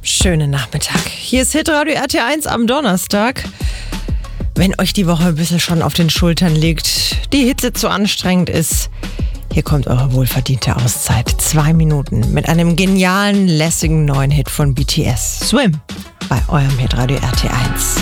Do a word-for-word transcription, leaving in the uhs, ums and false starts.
Schönen Nachmittag. Hier ist Hitradio R T eins am Donnerstag. Wenn euch die Woche ein bisschen schon auf den Schultern liegt, die Hitze zu anstrengend ist, hier kommt eure wohlverdiente Auszeit. Zwei Minuten mit einem genialen, lässigen neuen Hit von B T S. Swim bei eurem Hitradio R T eins.